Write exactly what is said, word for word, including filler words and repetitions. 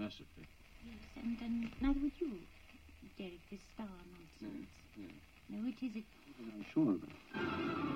mercifully. Yes, and, and neither would you, Derek, this star nonsense. Yes, yes. No, it isn't. I'm sure of it.